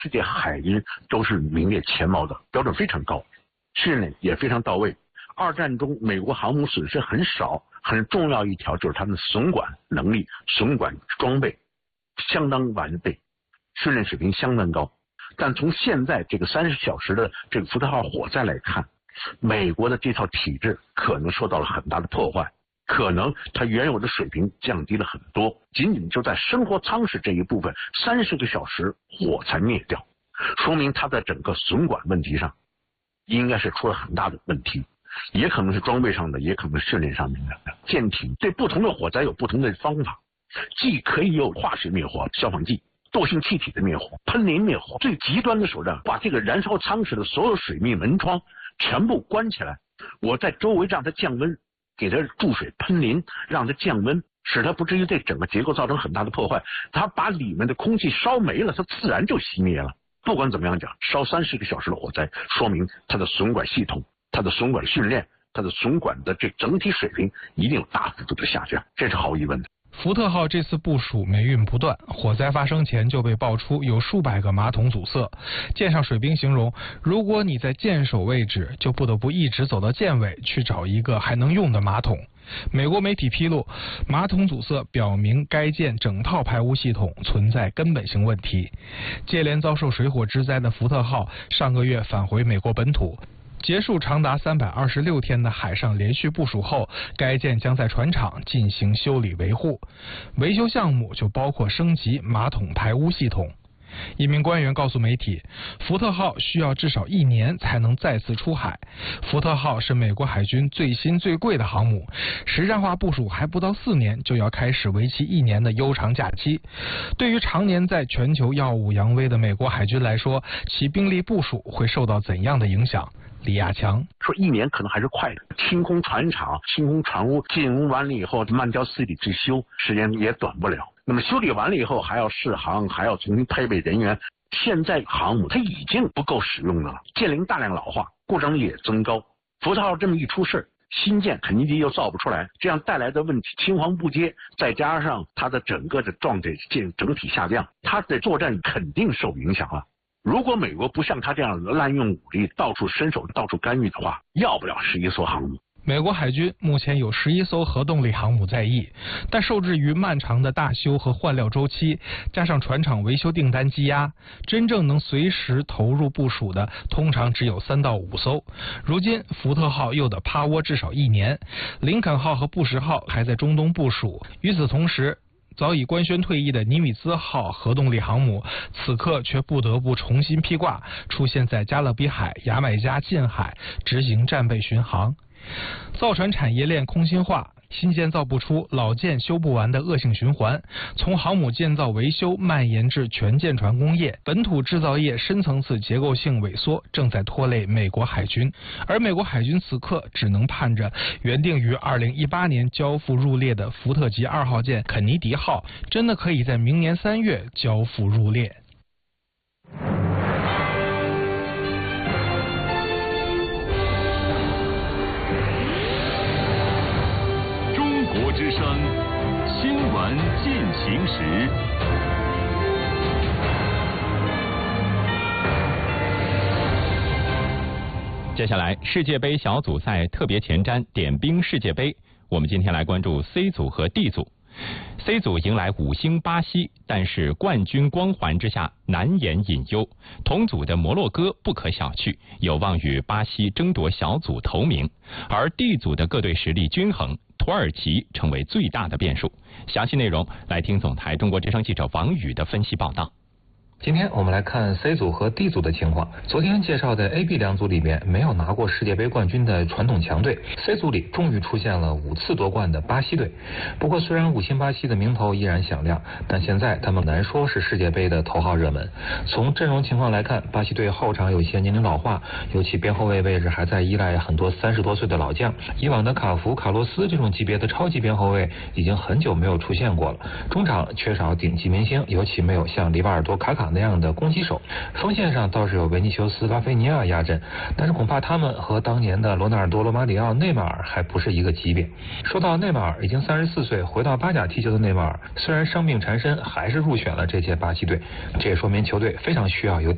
世界海军都是名列前茅的，标准非常高，训练也非常到位。二战中美国航母损失很少，很重要一条就是他们的损管能力、损管装备相当完备，训练水平相当高。但从现在这个30小时的这个福特号火灾来看，美国的这套体制可能受到了很大的破坏，可能它原有的水平降低了很多，仅仅就在生活舱室这一部分30个小时火才灭掉，说明它在整个损管问题上应该是出了很大的问题，也可能是装备上的，也可能是训练上面的。舰艇对不同的火灾有不同的方法，既可以有化学灭火、消防剂、惰性气体的灭火、喷淋灭火，最极端的手段，把这个燃烧舱室的所有水密门窗全部关起来，我在周围让它降温，给它注水喷淋，让它降温，使它不至于对整个结构造成很大的破坏。它把里面的空气烧没了，它自然就熄灭了。不管怎么样讲，烧30个小时的火灾，说明它的损管系统、它的损管训练、它的损管的这整体水平一定有大幅度的下降，这是毫无疑问的。 福特号这次部署霉运不断，火灾发生前就被爆出有数百个马桶阻塞。舰上水兵形容，如果你在舰首位置，就不得不一直走到舰尾去找一个还能用的马桶。美国媒体披露，马桶阻塞表明该舰整套排污系统存在根本性问题。接连遭受水火之灾的福特号上个月返回美国本土，结束长达326天的海上连续部署后，该舰将在船厂进行修理维护。维修项目就包括升级马桶排污系统。一名官员告诉媒体，福特号需要至少1年才能再次出海。福特号是美国海军最新最贵的航母，实战化部署还不到4年就要开始为期1年的悠长假期。对于常年在全球耀武扬威的美国海军来说，其兵力部署会受到怎样的影响？李亚强说1年可能还是快的，清空船厂、清空船坞，进入完了以后慢条斯理去修，时间也短不了。那么修理完了以后还要试航，还要重新配备人员。现在航母它已经不够使用的了，舰龄大量老化，故障率也增高。福特号这么一出事，新舰肯尼迪又造不出来，这样带来的问题青黄不接，再加上它的整个的状态整体下降，它的作战肯定受影响了。如果美国不像他这样滥用武力，到处伸手、到处干预的话，要不了11艘航母。 美国海军目前有11艘核动力航母在役，但受制于漫长的大修和换料周期，加上船厂维修订单积压，真正能随时投入部署的通常只有3到5艘。如今福特号又得趴窝至少1年，林肯号和布什号还在中东部署。与此同时，早已官宣退役的尼米兹号核动力航母，此刻却不得不重新披挂，出现在加勒比海、牙买加近海执行战备巡航。造船产业链空心化，新建造不出，老舰修不完的恶性循环，从航母建造维修蔓延至全舰船工业，本土制造业深层次结构性萎缩正在拖累美国海军，而美国海军此刻只能盼着原定于2018年交付入列的福特级2号舰肯尼迪号真的可以在明年3月交付入列。 中国之声新闻进行时。接下来，世界杯小组赛特别前瞻点兵世界杯，我们今天来关注 C 组和 D 组。C 组迎来5星巴西，但是冠军光环之下难言隐忧。同组的摩洛哥不可小觑，有望与巴西争夺小组头名。而 D 组的各队实力均衡，土耳其成为最大的变数。详细内容来听总台中国之声记者王宇的分析报道。 今天我们来看 C 组和 D 组的情况。昨天介绍的 A、B 两组里面没有拿过世界杯冠军的传统强队， C 组里终于出现了5次夺冠的巴西队。不过虽然5星巴西的名头依然响亮，但现在他们难说是世界杯的头号热门。从阵容情况来看，巴西队后场有些年龄老化，尤其边后卫位置还在依赖很多30多岁的老将。以往的卡福、卡洛斯这种级别的超级边后卫已经很久没有出现过了。中场缺少顶级明星，尤其没有像里瓦尔多、卡卡那样的攻击手。锋线上倒是有维尼修斯、拉菲尼亚压阵，但是恐怕他们和当年的罗纳尔多、罗马里奥、内马尔还不是一个级别。说到内马尔，已经34岁回到巴甲踢球的内马尔，虽然伤病缠身，还是入选了这届巴西队。这也说明球队非常需要有